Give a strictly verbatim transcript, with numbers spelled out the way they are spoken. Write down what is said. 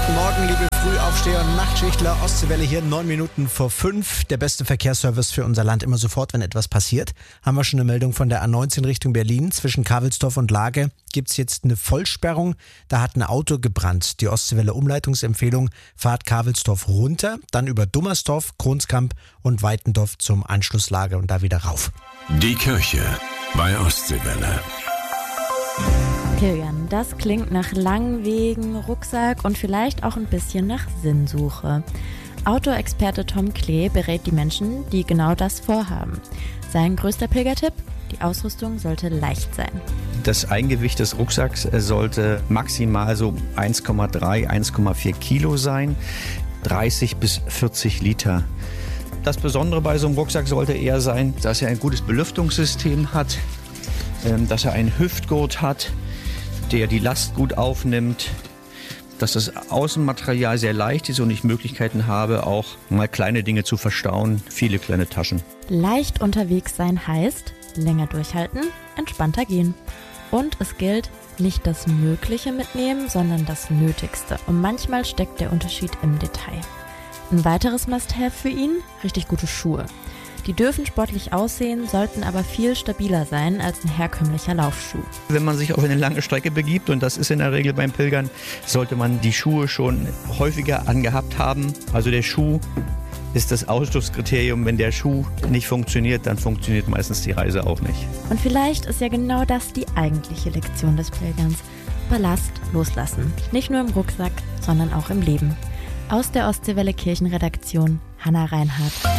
Guten Morgen, liebe Frühaufsteher und Nachtschichtler. Ostseewelle hier, neun Minuten vor fünf. Der beste Verkehrsservice für unser Land immer sofort, wenn etwas passiert. Haben wir schon eine Meldung von der A neunzehn Richtung Berlin. Zwischen Kavelsdorf und Lage gibt es jetzt eine Vollsperrung. Da hat ein Auto gebrannt. Die Ostseewelle Umleitungsempfehlung: Fahrt Kavelsdorf runter, dann über Dummersdorf, Kronskamp und Weitendorf zum Anschlusslage und da wieder rauf. Die Kirche bei Ostseewelle. Kilian, das klingt nach langen Wegen, Rucksack und vielleicht auch ein bisschen nach Sinnsuche. Autoexperte Tom Klee berät die Menschen, die genau das vorhaben. Sein größter Pilgertipp: die Ausrüstung sollte leicht sein. Das Eigengewicht des Rucksacks sollte maximal so eins Komma drei, eins Komma vier Kilo sein, dreißig bis vierzig Liter. Das Besondere bei so einem Rucksack sollte eher sein, dass er ein gutes Belüftungssystem hat, dass er einen Hüftgurt hat, der die Last gut aufnimmt, dass das Außenmaterial sehr leicht ist und ich Möglichkeiten habe, auch mal kleine Dinge zu verstauen, viele kleine Taschen. Leicht unterwegs sein heißt länger durchhalten, entspannter gehen. Und es gilt, nicht das Mögliche mitnehmen, sondern das Nötigste. Und manchmal steckt der Unterschied im Detail. Ein weiteres Must-have für ihn: richtig gute Schuhe. Die dürfen sportlich aussehen, sollten aber viel stabiler sein als ein herkömmlicher Laufschuh. Wenn man sich auf eine lange Strecke begibt, und das ist in der Regel beim Pilgern, sollte man die Schuhe schon häufiger angehabt haben. Also der Schuh ist das Ausschlusskriterium. Wenn der Schuh nicht funktioniert, dann funktioniert meistens die Reise auch nicht. Und vielleicht ist ja genau das die eigentliche Lektion des Pilgerns: Ballast loslassen. Nicht nur im Rucksack, sondern auch im Leben. Aus der Ostseewelle Kirchenredaktion, Hannah Reinhardt.